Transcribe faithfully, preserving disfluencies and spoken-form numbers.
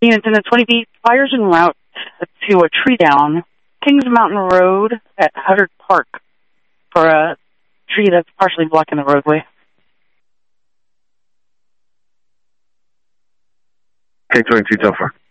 Units in the twenty feet. Fires en route to a tree down. Kings Mountain Road at Huddard Park for a tree that's partially blocking the roadway. K twenty-two, so far.